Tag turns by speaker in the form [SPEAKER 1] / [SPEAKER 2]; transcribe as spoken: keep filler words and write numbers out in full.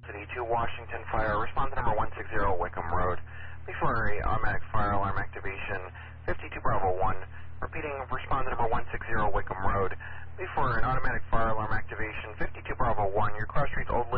[SPEAKER 1] City to Washington Fire, respond to number one six zero Wickham Road. Before a automatic fire alarm activation, fifty-two Bravo one. Repeating, respond to number one six zero Wickham Road. Before an automatic fire alarm activation, fifty-two Bravo one. Your cross streets Old